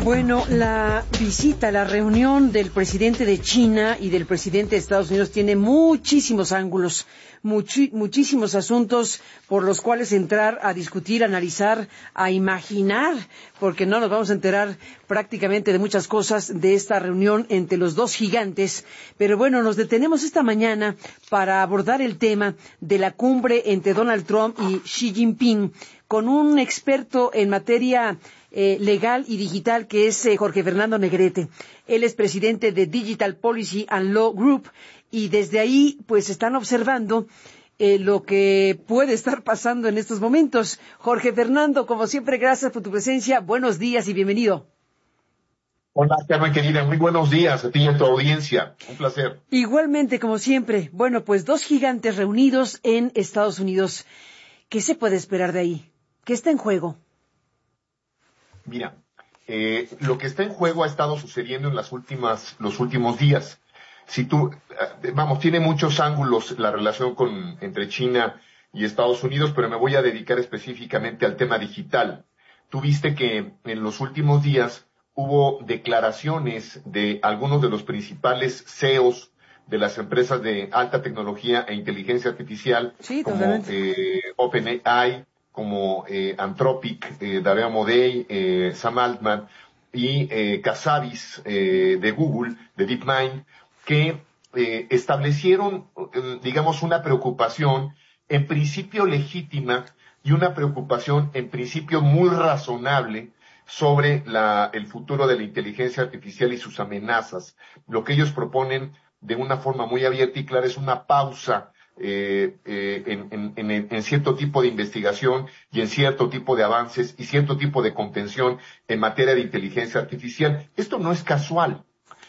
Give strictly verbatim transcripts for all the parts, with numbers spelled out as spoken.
Bueno, la visita, la reunión del presidente de China y del presidente de Estados Unidos tiene muchísimos ángulos, muchi- muchísimos asuntos por los cuales entrar a discutir, a analizar, a imaginar, porque no nos vamos a enterar prácticamente de muchas cosas de esta reunión entre los dos gigantes. Pero bueno, nos detenemos esta mañana para abordar el tema de la cumbre entre Donald Trump y Xi Jinping con un experto en materia Eh, legal y digital, que es eh, Jorge Fernando Negrete. Él es presidente de Digital Policy and Law Group, y desde ahí pues están observando eh, lo que puede estar pasando en estos momentos. Jorge Fernando, como siempre, gracias por tu presencia. Buenos días y bienvenido. Hola, Carmen querida, muy buenos días a ti y a tu audiencia. Un placer. Igualmente, como siempre. Bueno, pues dos gigantes reunidos en Estados Unidos. ¿Qué se puede esperar de ahí? ¿Qué está en juego? Mira, eh, lo que está en juego ha estado sucediendo en las últimas, los últimos días. Si tú, eh, vamos, tiene muchos ángulos la relación con, entre China y Estados Unidos, pero me voy a dedicar específicamente al tema digital. Tú viste que en los últimos días hubo declaraciones de algunos de los principales C E Os de las empresas de alta tecnología e inteligencia artificial, Sí, como eh, OpenAI, como eh, Anthropic, eh, David Amodei, eh, Sam Altman y eh, Casabis eh, de Google, de DeepMind, que eh, establecieron, eh, digamos, una preocupación en principio legítima y una preocupación en principio muy razonable sobre la, el futuro de la inteligencia artificial y sus amenazas. Lo que ellos proponen de una forma muy abierta y clara es una pausa Eh, eh, en, en, en, en cierto tipo de investigación y en cierto tipo de avances y cierto tipo de contención en materia de inteligencia artificial. Esto no es casual.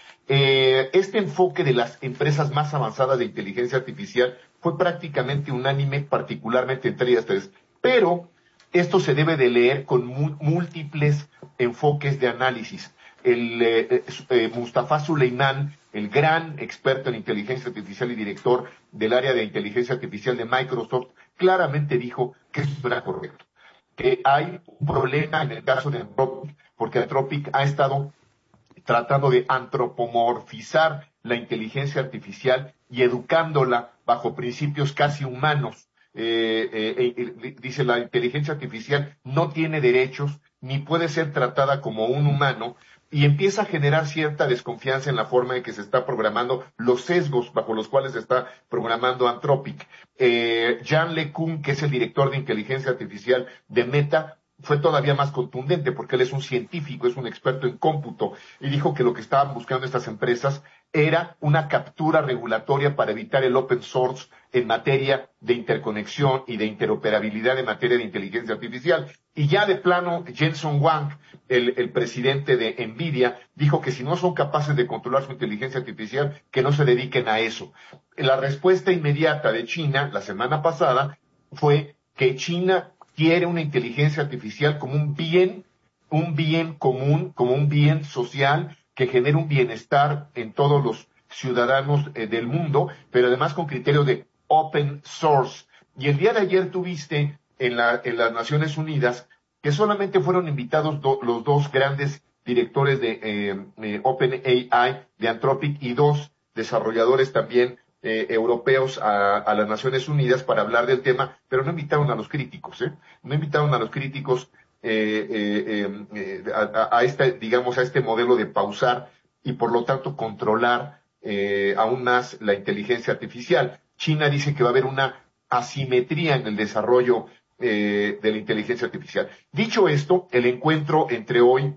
Eh, este enfoque de las empresas más avanzadas de inteligencia artificial fue prácticamente unánime, particularmente entre ellas tres. Pero esto se debe de leer con mu- múltiples enfoques de análisis. El eh, eh, Mustafa Suleyman, el gran experto en inteligencia artificial y director del área de inteligencia artificial de Microsoft, claramente dijo que esto no era correcto, que hay un problema en el caso de Anthropic, porque Anthropic ha estado tratando de antropomorfizar la inteligencia artificial y educándola bajo principios casi humanos. Eh, eh, eh, dice, la inteligencia artificial no tiene derechos ni puede ser tratada como un humano, y empieza a generar cierta desconfianza en la forma en que se está programando, los sesgos bajo los cuales se está programando Anthropic. Eh, Jan LeCun, que es el director de inteligencia artificial de Meta, fue todavía más contundente porque él es un científico, es un experto en cómputo, y dijo que lo que estaban buscando estas empresas era una captura regulatoria para evitar el open source en materia de interconexión y de interoperabilidad en materia de inteligencia artificial. Y ya de plano, Jensen Huang, el, el presidente de NVIDIA, dijo que si no son capaces de controlar su inteligencia artificial, que no se dediquen a eso. La respuesta inmediata de China la semana pasada fue que China quiere una inteligencia artificial como un bien, un bien común, como un bien social que genere un bienestar en todos los ciudadanos eh, del mundo, pero además con criterios de open source. Y el día de ayer tuviste en, la, en las Naciones Unidas que solamente fueron invitados do, los dos grandes directores de eh, eh, OpenAI, de Anthropic, y dos desarrolladores también Eh, europeos a, a las Naciones Unidas para hablar del tema, pero no invitaron a los críticos, ¿eh? No invitaron a los críticos eh, eh, eh, a, a este, digamos, a este modelo de pausar y por lo tanto controlar eh, aún más la inteligencia artificial. China dice que va a haber una asimetría en el desarrollo eh, de la inteligencia artificial. Dicho esto, el encuentro entre hoy,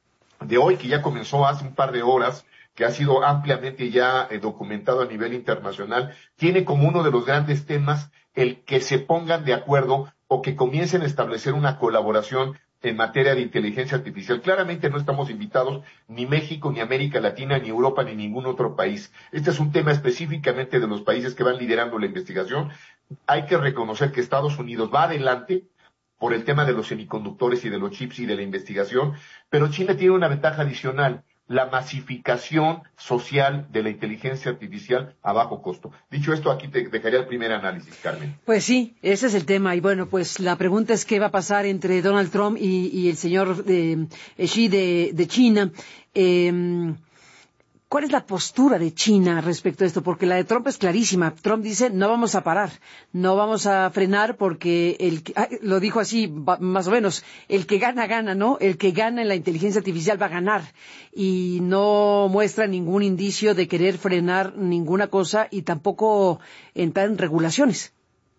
de hoy, que ya comenzó hace un par de horas, que ha sido ampliamente ya eh, documentado a nivel internacional, tiene como uno de los grandes temas el que se pongan de acuerdo o que comiencen a establecer una colaboración en materia de inteligencia artificial. Claramente no estamos invitados ni México, ni América Latina, ni Europa, ni ningún otro país. Este es un tema específicamente de los países que van liderando la investigación. Hay que reconocer que Estados Unidos va adelante por el tema de los semiconductores y de los chips y de la investigación, pero China tiene una ventaja adicional. la masificación social de la inteligencia artificial a bajo costo. Dicho esto, aquí te dejaría el primer análisis, Carmen. Pues sí, ese es el tema. Y bueno, pues la pregunta es qué va a pasar entre Donald Trump y, y el señor eh, Xi de, de China. Eh, ¿Cuál es la postura de China respecto a esto? Porque la de Trump es clarísima. Trump dice, no vamos a parar, no vamos a frenar porque, el que, ah, lo dijo así, más o menos, el que gana, gana, ¿no? El que gana en la inteligencia artificial va a ganar. Y no muestra ningún indicio de querer frenar ninguna cosa y tampoco entrar en regulaciones.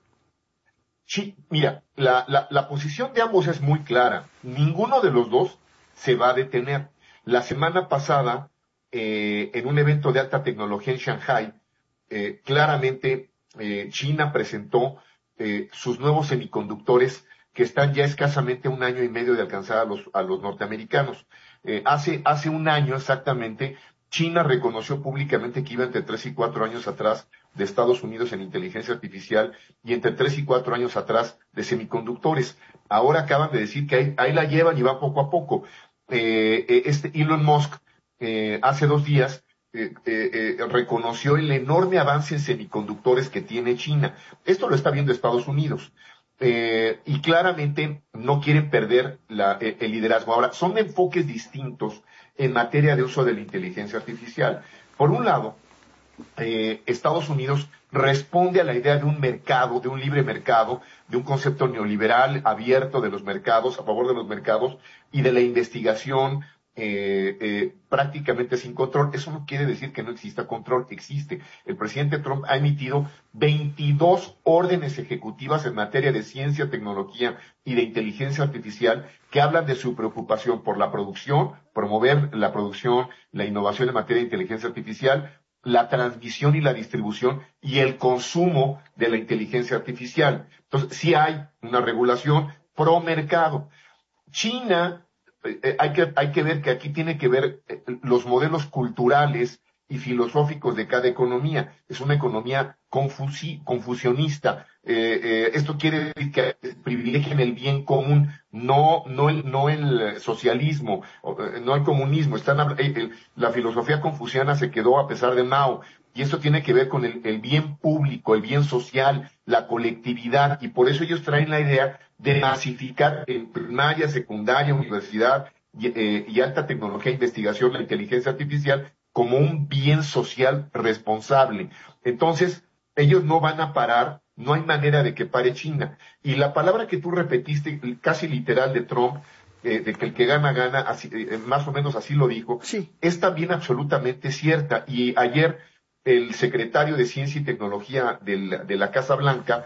Sí, mira, la, la, la posición de ambos es muy clara. Ninguno de los dos se va a detener. La semana pasada, Eh, en un evento de alta tecnología en Shanghai, eh, claramente eh, China presentó eh, sus nuevos semiconductores que están ya escasamente un año y medio de alcanzar a los, a los norteamericanos. Eh, hace, hace un año exactamente, China reconoció públicamente que iba entre tres y cuatro años atrás de Estados Unidos en inteligencia artificial y entre tres y cuatro años atrás de semiconductores. Ahora acaban de decir que ahí, ahí la llevan y va poco a poco. Eh, eh, este Elon Musk Eh, hace dos días eh, eh, eh, reconoció el enorme avance en semiconductores que tiene China. Esto lo está viendo Estados Unidos. Eh, y claramente no quieren perder la, eh, el liderazgo. Ahora, son enfoques distintos en materia de uso de la inteligencia artificial. Por un lado, eh, Estados Unidos responde a la idea de un mercado, de un libre mercado, de un concepto neoliberal abierto de los mercados, a favor de los mercados y de la investigación Eh, eh, prácticamente sin control. Eso no quiere decir que no exista control, existe. El presidente Trump ha emitido veintidós órdenes ejecutivas en materia de ciencia, tecnología y de inteligencia artificial que hablan de su preocupación por la producción, promover la producción, la innovación en materia de inteligencia artificial, la transmisión y la distribución y el consumo de la inteligencia artificial. Entonces, sí hay una regulación pro mercado. China Eh, hay que, hay que ver que aquí tiene que ver eh, los modelos culturales y filosóficos de cada economía. Es una economía confusi, confusionista. Eh, eh, esto quiere decir que privilegian el bien común, no, no el, no el socialismo, no el comunismo. Están, el, la filosofía confuciana se quedó a pesar de Mao. Y esto tiene que ver con el, el bien público, el bien social, la colectividad, y por eso ellos traen la idea de masificar en primaria, secundaria, universidad y, eh, y alta tecnología e investigación la inteligencia artificial como un bien social responsable. Entonces, ellos no van a parar, no hay manera de que pare China. Y la palabra que tú repetiste, casi literal de Trump, eh, de que el que gana, gana, así, eh, más o menos así lo dijo, sí, es también absolutamente cierta. Y ayer el secretario de Ciencia y Tecnología del, de la Casa Blanca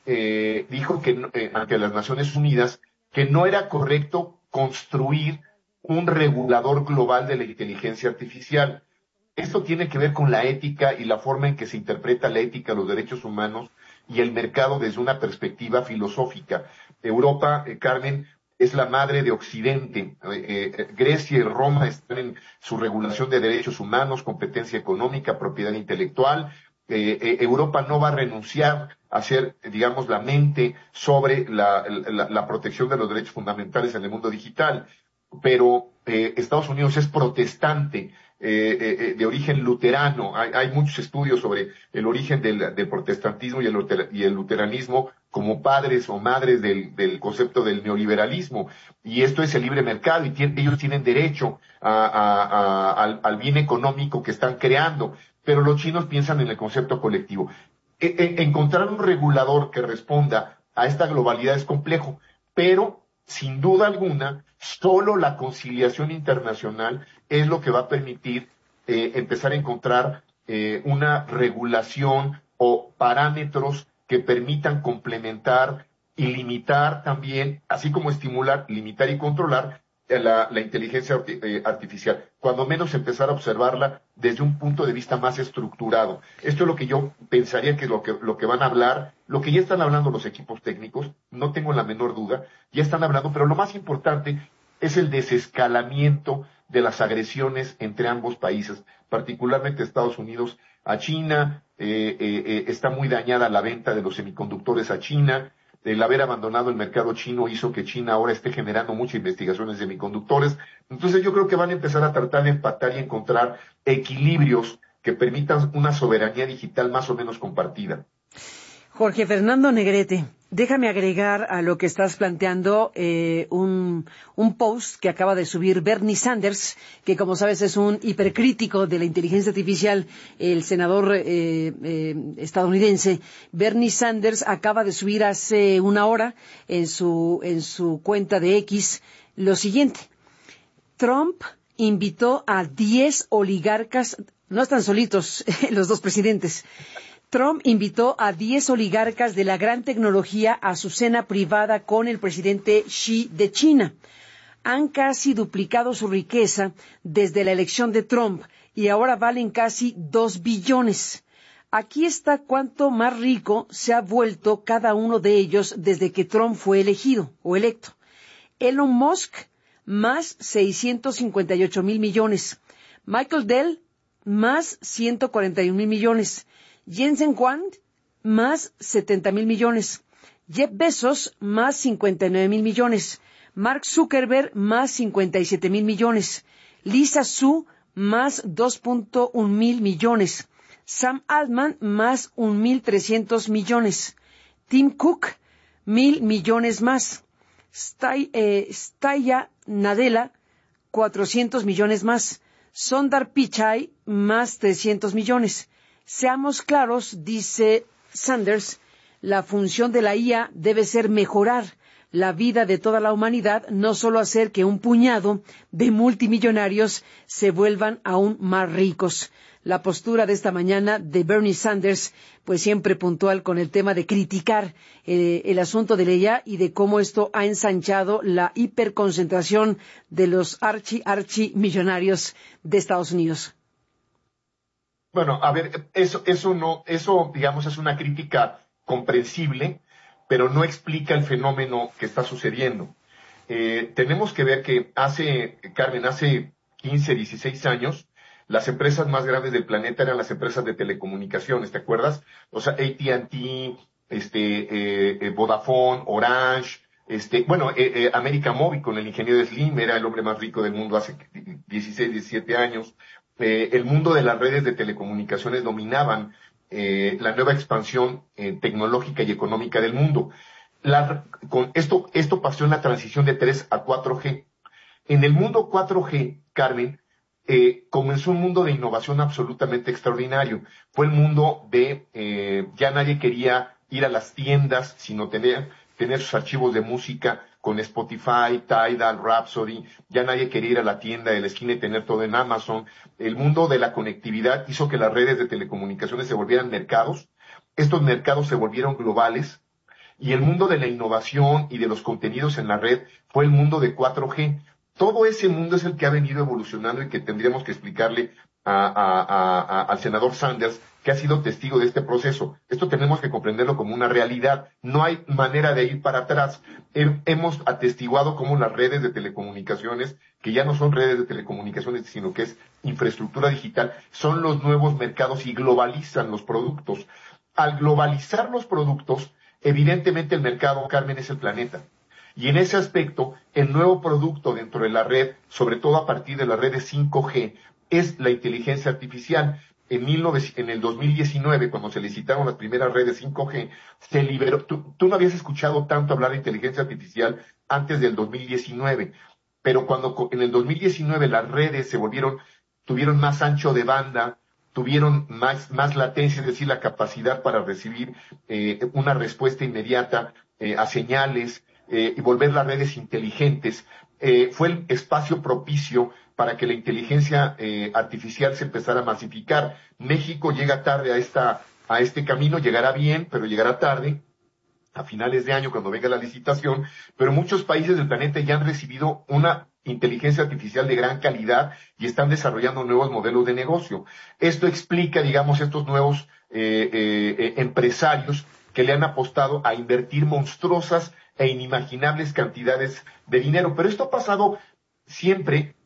eh, dijo que eh, ante las Naciones Unidas que no era correcto construir un regulador global de la inteligencia artificial. Esto tiene que ver con la ética y la forma en que se interpreta la ética, los derechos humanos y el mercado desde una perspectiva filosófica. Europa, eh, Carmen, es la madre de Occidente. Eh, eh, Grecia y Roma están en su regulación de derechos humanos, competencia económica, propiedad intelectual. Eh, eh, Europa no va a renunciar a ser, digamos, la mente sobre la, la, la protección de los derechos fundamentales en el mundo digital. Pero eh, Estados Unidos es protestante, eh, eh, de origen luterano. Hay, hay muchos estudios sobre el origen del, del protestantismo y el, y el luteranismo como padres o madres del, del concepto del neoliberalismo. Y esto es el libre mercado y tiene, ellos tienen derecho a, a, a, al, al bien económico que están creando. Pero los chinos piensan en el concepto colectivo. E, e, encontrar un regulador que responda a esta globalidad es complejo, pero sin duda alguna, solo la conciliación internacional es lo que va a permitir eh, empezar a encontrar eh, una regulación o parámetros que permitan complementar y limitar también, así como estimular, limitar y controlar la, la inteligencia artificial, cuando menos empezar a observarla desde un punto de vista más estructurado. Esto es lo que yo pensaría que es lo que, lo que van a hablar, lo que ya están hablando los equipos técnicos, no tengo la menor duda, ya están hablando, pero lo más importante es el desescalamiento de las agresiones entre ambos países, particularmente Estados Unidos a China. eh, eh, eh, está muy dañada la venta de los semiconductores a China. el haber abandonado el mercado chino hizo que China ahora esté generando muchas investigaciones de semiconductores. Entonces yo creo que van a empezar a tratar de empatar y encontrar equilibrios que permitan una soberanía digital más o menos compartida. Jorge Fernando Negrete, déjame agregar a lo que estás planteando eh, un, un post que acaba de subir Bernie Sanders, que como sabes es un hipercrítico de la inteligencia artificial, el senador eh, eh, estadounidense. Bernie Sanders acaba de subir hace una hora en su, en su cuenta de X lo siguiente. Trump invitó a diez oligarcas, no están solitos los dos presidentes. Trump invitó a diez oligarcas de la gran tecnología a su cena privada con el presidente Xi de China. Han casi duplicado su riqueza desde la elección de Trump y ahora valen casi dos billones. Aquí está cuánto más rico se ha vuelto cada uno de ellos desde que Trump fue elegido o electo. Elon Musk, más seiscientos cincuenta y ocho mil millones. Michael Dell, más ciento cuarenta y un mil millones. Jensen Huang, más setenta mil millones. Jeff Bezos, más cincuenta y nueve mil millones. Mark Zuckerberg, más cincuenta y siete mil millones. Lisa Su, más dos punto uno mil millones. Sam Altman, más un mil trescientos millones. Tim Cook, mil millones más. Stay, eh, Staya Nadella, cuatrocientos millones más. Sundar Pichai, más trescientos millones. Seamos claros, dice Sanders, la función de la I A debe ser mejorar la vida de toda la humanidad, no solo hacer que un puñado de multimillonarios se vuelvan aún más ricos. La postura de esta mañana de Bernie Sanders, pues siempre puntual con el tema de criticar eh, el asunto de la I A y de cómo esto ha ensanchado la hiperconcentración de los archi, archi millonarios de Estados Unidos. Bueno, a ver, eso, eso no, eso, digamos, es una crítica comprensible, pero no explica el fenómeno que está sucediendo. Eh, tenemos que ver que hace, Carmen, hace quince, dieciséis años, las empresas más grandes del planeta eran las empresas de telecomunicaciones, ¿te acuerdas? O sea, A T and T, este, eh, eh, Vodafone, Orange, este, bueno, eh, eh, América Móvil con el ingeniero Slim, era el hombre más rico del mundo hace dieciséis, diecisiete años. Eh, el mundo de las redes de telecomunicaciones dominaban eh, la nueva expansión eh, tecnológica y económica del mundo. La, con esto, esto pasó en la transición de tres a cuatro G. En el mundo cuatro G, Carmen, eh, comenzó un mundo de innovación absolutamente extraordinario. Fue el mundo de, eh, ya nadie quería ir a las tiendas, sino tener, tener sus archivos de música con Spotify, Tidal, Rhapsody. Ya nadie quería ir a la tienda de la esquina y tener todo en Amazon. El mundo de la conectividad hizo que las redes de telecomunicaciones se volvieran mercados. Estos mercados se volvieron globales. Y el mundo de la innovación y de los contenidos en la red fue el mundo de cuatro G. Todo ese mundo es el que ha venido evolucionando y que tendríamos que explicarle a, a, a, a, al senador Sanders, que ha sido testigo de este proceso. Esto tenemos que comprenderlo como una realidad. No hay manera de ir para atrás. He, hemos atestiguado cómo las redes de telecomunicaciones, que ya no son redes de telecomunicaciones, sino que es infraestructura digital, son los nuevos mercados y globalizan los productos. Al globalizar los productos, evidentemente el mercado, Carmen, es el planeta. Y en ese aspecto, el nuevo producto dentro de la red, sobre todo a partir de las redes cinco G, es la inteligencia artificial. En, mil novecientos, en el dos mil diecinueve, cuando se licitaron las primeras redes cinco G, se liberó. Tú, tú no habías escuchado tanto hablar de inteligencia artificial antes del dos mil diecinueve, pero cuando en el dos mil diecinueve las redes se volvieron, tuvieron más ancho de banda, tuvieron más, más latencia, es decir, la capacidad para recibir eh, una respuesta inmediata eh, a señales eh, y volver las redes inteligentes, eh, fue el espacio propicio para que la inteligencia eh, artificial se empezara a masificar. México llega tarde a esta a este camino, llegará bien, pero llegará tarde, a finales de año cuando venga la licitación, pero muchos países del planeta ya han recibido una inteligencia artificial de gran calidad y están desarrollando nuevos modelos de negocio. Esto explica, digamos, estos nuevos eh, eh, empresarios que le han apostado a invertir monstruosas e inimaginables cantidades de dinero. Pero esto ha pasado siempre,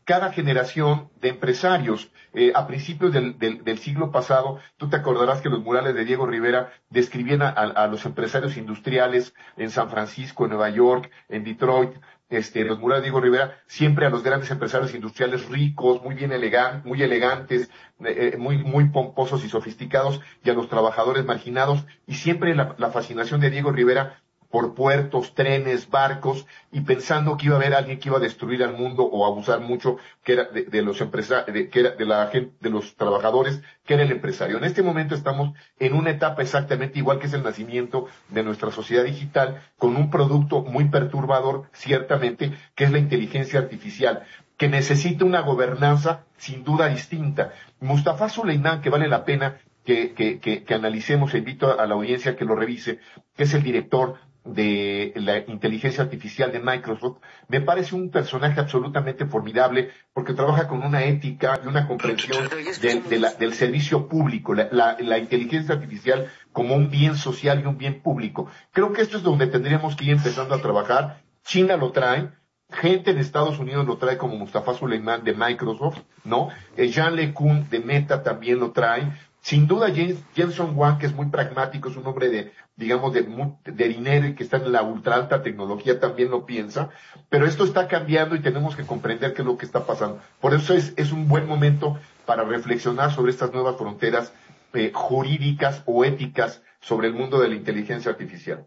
cada generación de empresarios. Eh, a principios del, del, del siglo pasado, tú te acordarás que los murales de Diego Rivera describían a, a, a los empresarios industriales en San Francisco, en Nueva York, en Detroit. Este, los murales de Diego Rivera, siempre a los grandes empresarios industriales ricos, muy bien elegantes, muy elegantes, eh, muy, muy pomposos y sofisticados, y a los trabajadores marginados, y siempre la, la fascinación de Diego Rivera por puertos, trenes, barcos, y pensando que iba a haber alguien que iba a destruir al mundo o abusar mucho, que era de, de los empresarios, de, que era de la gente, de los trabajadores, que era el empresario. En este momento estamos en una etapa exactamente igual que es el nacimiento de nuestra sociedad digital, con un producto muy perturbador, ciertamente, que es la inteligencia artificial, que necesita una gobernanza sin duda distinta. Mustafa Suleyman, que vale la pena que, que, que, que analicemos, e invito a la audiencia que lo revise, que es el director de la inteligencia artificial de Microsoft, me parece un personaje absolutamente formidable porque trabaja con una ética y una comprensión de, de la, del servicio público, la, la, la inteligencia artificial como un bien social y un bien público. Creo que esto es donde tendríamos que ir empezando a trabajar. China lo trae, gente en Estados Unidos lo trae como Mustafa Suleyman de Microsoft, ¿no? Eh, Jean LeCun de Meta también lo trae. Sin duda, James, Jensen Huang, que es muy pragmático, es un hombre de, digamos, de, de dinero y que está en la ultra alta tecnología, también lo piensa. Pero esto está cambiando y tenemos que comprender qué es lo que está pasando. Por eso es, es un buen momento para reflexionar sobre estas nuevas fronteras eh, jurídicas o éticas sobre el mundo de la inteligencia artificial.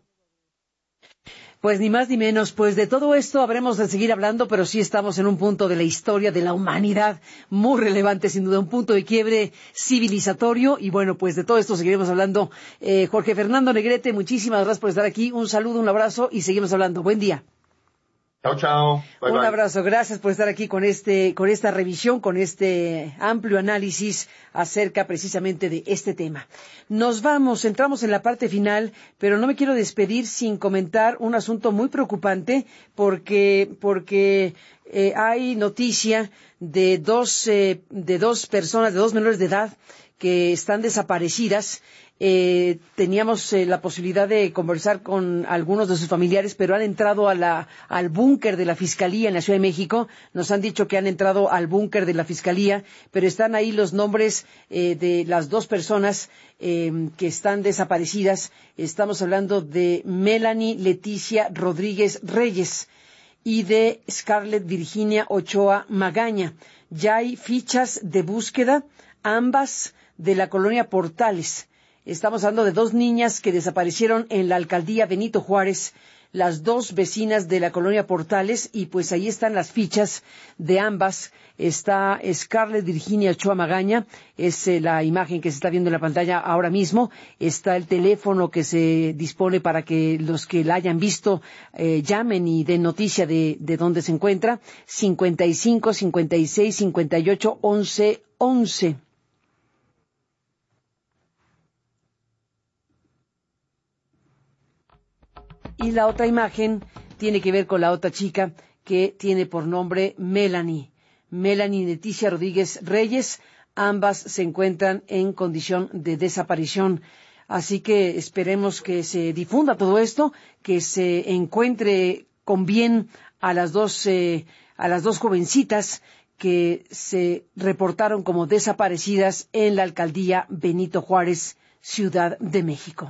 Pues ni más ni menos, pues de todo esto habremos de seguir hablando, pero sí estamos en un punto de la historia de la humanidad muy relevante, sin duda, un punto de quiebre civilizatorio, y bueno, pues de todo esto seguiremos hablando. Eh, Jorge Fernando Negrete, muchísimas gracias por estar aquí, un saludo, un abrazo y seguimos hablando. Buen día. Chao, chao. Bye, Un bye. abrazo, gracias por estar aquí con este, con esta revisión, con este amplio análisis acerca precisamente de este tema. Nos vamos, entramos en la parte final, pero no me quiero despedir sin comentar un asunto muy preocupante, porque, porque eh, hay noticia de dos, eh, de dos personas, de dos menores de edad que están desaparecidas. Eh, teníamos eh, la posibilidad de conversar con algunos de sus familiares, pero han entrado a la, al búnker de la Fiscalía en la Ciudad de México. Nos han dicho que han entrado al búnker de la Fiscalía, pero están ahí los nombres eh, de las dos personas eh, que están desaparecidas. Estamos hablando de Melanie Leticia Rodríguez Reyes y de Scarlett Virginia Ochoa Magaña. Ya hay fichas de búsqueda, ambas de la colonia Portales. Estamos hablando de dos niñas que desaparecieron en la alcaldía Benito Juárez, las dos vecinas de la colonia Portales, y pues ahí están las fichas de ambas. Está Scarlett Virginia Ochoa Magaña, es eh, la imagen que se está viendo en la pantalla ahora mismo. Está el teléfono que se dispone para que los que la hayan visto eh, llamen y den noticia de, de dónde se encuentra. cincuenta y cinco, cincuenta y seis, cincuenta y ocho, once, once. Y la otra imagen tiene que ver con la otra chica que tiene por nombre Melanie. Melanie Leticia Rodríguez Reyes. Ambas se encuentran en condición de desaparición. Así que esperemos que se difunda todo esto, que se encuentre con bien a las dos, eh, a las dos jovencitas que se reportaron como desaparecidas en la alcaldía Benito Juárez, Ciudad de México.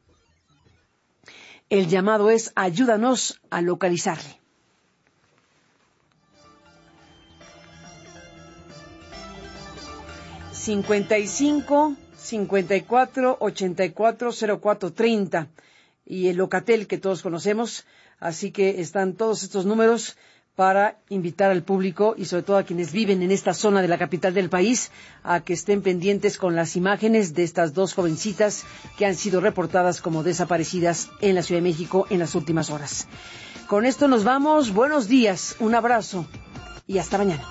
El llamado es: ayúdanos a localizarle. cincuenta y cinco, cincuenta y cuatro, ochenta y cuatro, cero cuatro treinta y el Locatel que todos conocemos. Así que están todos estos números para invitar al público y sobre todo a quienes viven en esta zona de la capital del país a que estén pendientes con las imágenes de estas dos jovencitas que han sido reportadas como desaparecidas en la Ciudad de México en las últimas horas. Con esto nos vamos. Buenos días, un abrazo y hasta mañana.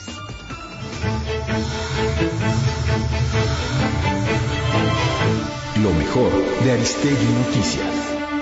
Lo mejor de Aristegui Noticias.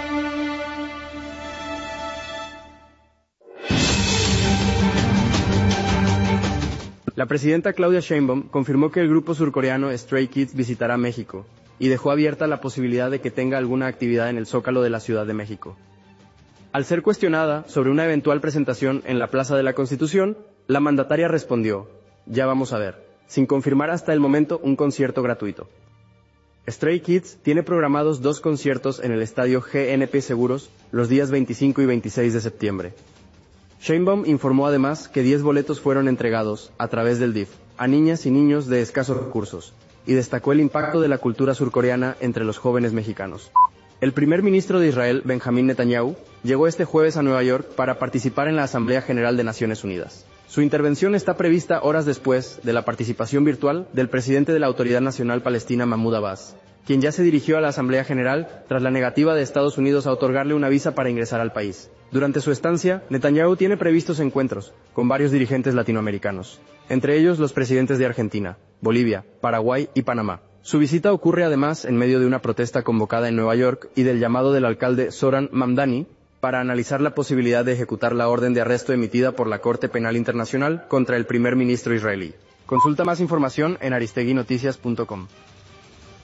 La presidenta Claudia Sheinbaum confirmó que el grupo surcoreano Stray Kids visitará México y dejó abierta la posibilidad de que tenga alguna actividad en el Zócalo de la Ciudad de México. Al ser cuestionada sobre una eventual presentación en la Plaza de la Constitución, La mandataria respondió, ya vamos a ver, sin confirmar hasta el momento un concierto gratuito. Stray Kids tiene programados dos conciertos en el estadio G N P Seguros los días veinticinco y veintiséis de septiembre. Sheinbaum informó además que diez boletos fueron entregados, a través del D I F, a niñas y niños de escasos recursos, y destacó el impacto de la cultura surcoreana entre los jóvenes mexicanos. El primer ministro de Israel, Benjamín Netanyahu, llegó este jueves a Nueva York para participar en la Asamblea General de Naciones Unidas. Su intervención está prevista horas después de la participación virtual del presidente de la Autoridad Nacional Palestina, Mahmoud Abbas, quien ya se dirigió a la Asamblea General tras la negativa de Estados Unidos a otorgarle una visa para ingresar al país. Durante su estancia, Netanyahu tiene previstos encuentros con varios dirigentes latinoamericanos, entre ellos los presidentes de Argentina, Bolivia, Paraguay y Panamá. Su visita ocurre además en medio de una protesta convocada en Nueva York y del llamado del alcalde Zoran Mamdani para analizar la posibilidad de ejecutar la orden de arresto emitida por la Corte Penal Internacional contra el primer ministro israelí. Consulta más información en aristegui noticias punto com.